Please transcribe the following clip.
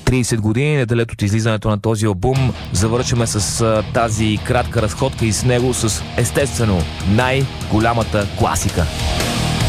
30 години, неделето от излизането на този албум, завършваме с тази кратка разходка и с него с естествено най-голямата класика.